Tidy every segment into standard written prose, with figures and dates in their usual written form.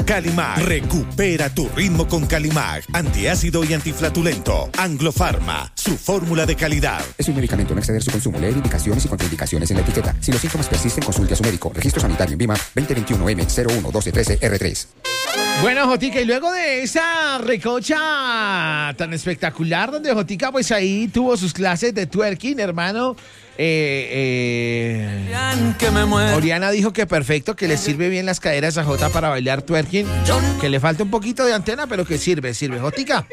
Calimag, recupera tu ritmo con Calimag, antiácido y antiflatulento. Anglo-Pharma, su fórmula de calidad. Es un medicamento, no exceder su consumo. Leer indicaciones y contraindicaciones en la etiqueta. Si los síntomas persisten, consulte a su médico. Registro sanitario en VIMA 2021M011213R3. Bueno, Jotica, y luego de esa recocha tan espectacular, donde Jotica pues ahí tuvo sus clases de twerking, hermano, Oriana dijo que perfecto, que le sirve bien las caderas a Jota para bailar twerking, que le falta un poquito de antena, pero que sirve. Jotica.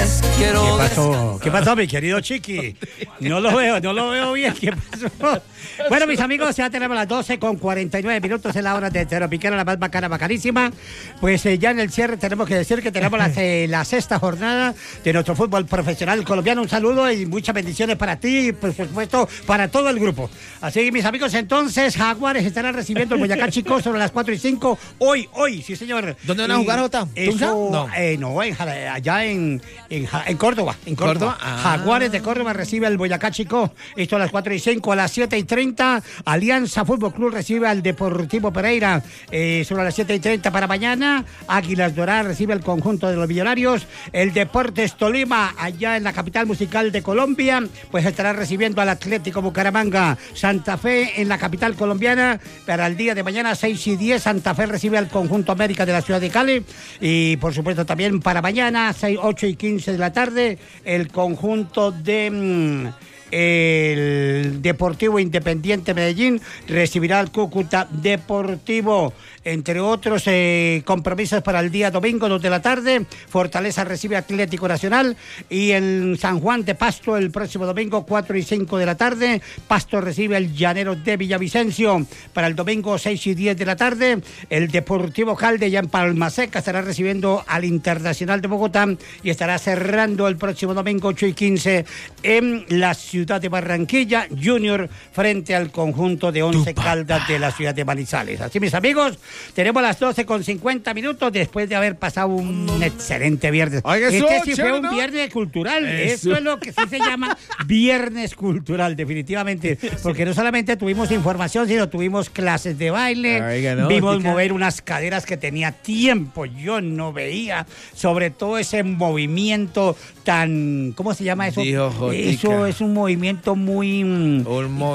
¿Qué pasó, mi querido Chiqui? No lo veo bien. ¿Qué pasó? Bueno, mis amigos, ya tenemos las 12:49 en la hora de Tropical, la más bacana, bacanísima. Pues ya en el cierre tenemos que decir que tenemos la sexta jornada de nuestro fútbol profesional colombiano. Un saludo y muchas bendiciones para ti y, por supuesto, para todo el grupo. Así que, mis amigos, entonces, Jaguares estarán recibiendo el Boyacá Chico sobre las 4:05. Hoy, sí, señor. ¿Dónde van a jugar, Jota? Eso, no, allá en Córdoba. En Córdoba. Jaguares de Córdoba recibe al Boyacá Chico. Esto a las 4:05. A las 7:30, Alianza Fútbol Club recibe al Deportivo Pereira. Sobre las 7:30 para mañana, Águilas Doradas recibe al conjunto de los Millonarios. El Deportes Tolima, allá en la capital musical de Colombia, pues estará recibiendo al Atlético Bucaramanga. Santa Fe en la capital colombiana. Para el día de mañana, 6:10, Santa Fe recibe al conjunto América de la ciudad de Cali. Y por supuesto también para mañana, 8:15 de la tarde, el conjunto de el Deportivo Independiente Medellín recibirá al Cúcuta Deportivo. Entre otros compromisos para el día domingo, 2 de la tarde, Fortaleza recibe Atlético Nacional, y en San Juan de Pasto el próximo domingo, 4:05 de la tarde, Pasto recibe al Llaneros de Villavicencio. Para el domingo, 6:10 de la tarde, el Deportivo Calde ya en Palma Seca estará recibiendo al Internacional de Bogotá, y estará cerrando el próximo domingo, 8:15, en la ciudad de Barranquilla, Junior frente al conjunto de Once Caldas de la ciudad de Manizales. Así, mis amigos, tenemos las 12:50 después de haber pasado un excelente viernes. Oiga, sí fue un viernes cultural. Eso es lo que sí se llama viernes cultural, definitivamente. Porque no solamente tuvimos información, sino tuvimos clases de baile. Oiga, no, vimos mover unas caderas que tenía tiempo yo no veía. Sobre todo ese movimiento tan... ¿Cómo se llama eso? Eso es un movimiento muy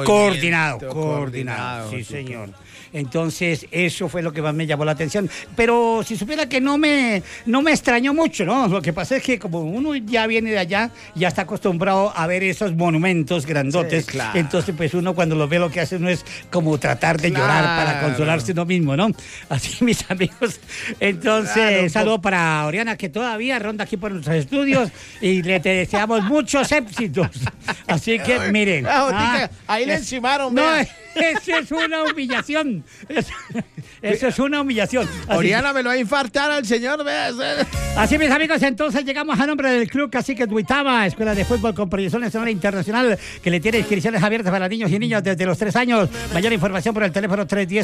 coordinado. Sí, señor. Entonces, eso fue lo que más me llamó la atención. Pero si supiera que no me extrañó mucho, ¿no? Lo que pasa es que como uno ya viene de allá, ya está acostumbrado a ver esos monumentos grandotes. Sí, claro. Entonces, pues uno cuando lo ve, lo que hace uno es como tratar de llorar para consolarse uno mismo, ¿no? Así, mis amigos. Entonces, saludo para Oriana, que todavía ronda aquí por nuestros estudios, y le deseamos muchos éxitos. Así que, miren. Ahí le encimaron, no, eso es una humillación. Eso es una humillación. Oriana me lo va a infartar al señor. Así, mis amigos, entonces llegamos a nombre del Club Caciques Duitama, escuela de fútbol con proyección nacional e internacional, que le tiene inscripciones abiertas para niños y niñas desde los 3 años. Mayor información por el teléfono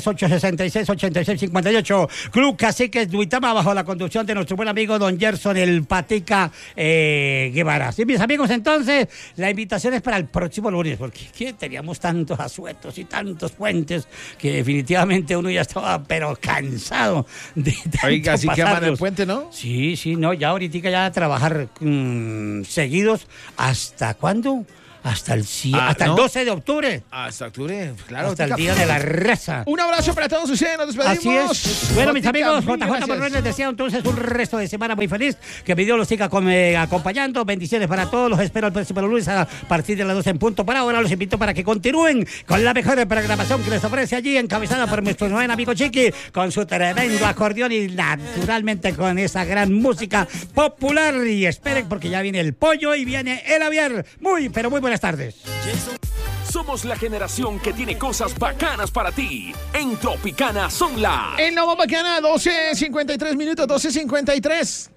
310-866-8658. Club Caciques Duitama, bajo la conducción de nuestro buen amigo don Gerson el Patica Guevara. Así, mis amigos, entonces la invitación es para el próximo lunes, porque teníamos tantos asuetos y tantos puentes que definitivamente uno ya estaba pero cansado de tanto. Oiga, así que aman el puente, ¿no? Sí, no, ya ahorita ya a trabajar seguidos. ¿Hasta cuándo? Hasta el 12 de octubre. Hasta octubre, claro. Hasta el día de la raza. Un abrazo para todos ustedes, nos despedimos. Así es. Bueno, mis amigos, JJ Manuel les deseo entonces un resto de semana muy feliz. Que mi Dios los siga acompañando. Bendiciones para todos. Los espero el próximo lunes a partir de las 12 en punto. Para ahora los invito para que continúen con la mejor programación que les ofrece allí, encabezada por nuestro buen amigo Chiqui, con su tremendo acordeón y naturalmente con esa gran música popular. Y esperen porque ya viene el pollo y viene el Javier. Muy, pero muy buenas tardes. Somos la generación que tiene cosas bacanas para ti. En Tropicana son la... En la más bacana, 12:53, 12:53.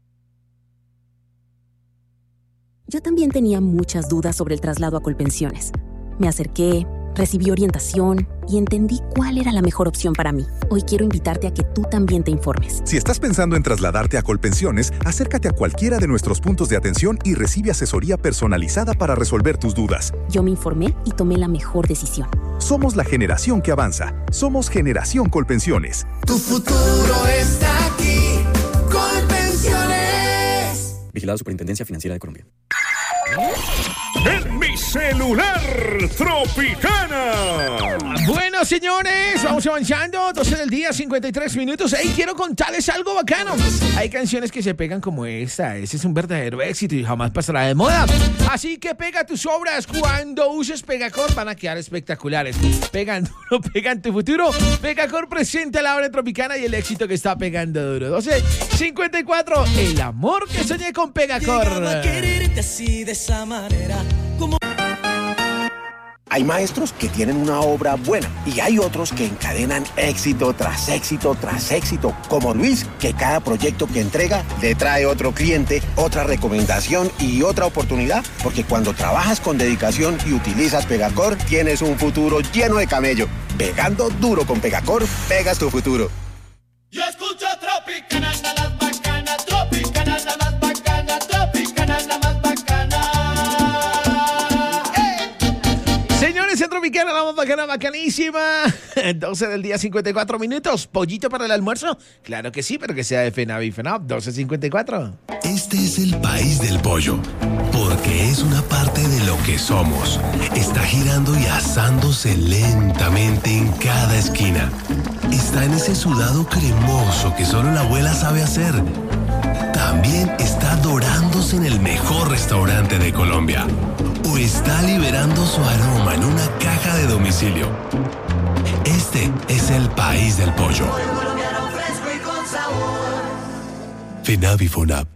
Yo también tenía muchas dudas sobre el traslado a Colpensiones. Me acerqué, recibí orientación y entendí cuál era la mejor opción para mí. Hoy quiero invitarte a que tú también te informes. Si estás pensando en trasladarte a Colpensiones, acércate a cualquiera de nuestros puntos de atención y recibe asesoría personalizada para resolver tus dudas. Yo me informé y tomé la mejor decisión. Somos la generación que avanza. Somos Generación Colpensiones. Tu futuro está aquí. Vigilado Superintendencia Financiera de Colombia. En mi celular, Tropicana. Bueno, señores, vamos avanzando. 12 del día, 53 minutos. Hey, quiero contarles algo bacano. Hay canciones que se pegan como esta. Ese es un verdadero éxito y jamás pasará de moda. Así que pega tus obras. Cuando uses Pegacor van a quedar espectaculares. Pegan duro, pegan tu futuro. Pegacor presenta la obra Tropicana y el éxito que está pegando duro. 12:54. El amor que soñé con Pegacor. Llegaba a quererte así, de esa manera. Hay maestros que tienen una obra buena y hay otros que encadenan éxito tras éxito tras éxito, como Luis, que cada proyecto que entrega le trae otro cliente, otra recomendación y otra oportunidad, porque cuando trabajas con dedicación y utilizas Pegacor, tienes un futuro lleno de camello. Pegando duro con Pegacor, pegas tu futuro. Yo escucho Tropicana, la más bacana, Tropicana, la más bacana, Tropicana, la más bacana. Señores, en Tropicana, la más bacana, bacanísima. 12 del día, 54 minutos. ¿Pollito para el almuerzo? Claro que sí, pero que sea de FENAV y FENAV. 12:54. Este es el país del pollo, porque es una parte de lo que somos. Está girando y asándose lentamente en cada esquina. Está en ese sudado cremoso que solo la abuela sabe hacer. También está dorándose en el mejor restaurante de Colombia. O está liberando su aroma en una caja de domicilio. Este es el país del pollo. FENAV y FONAV.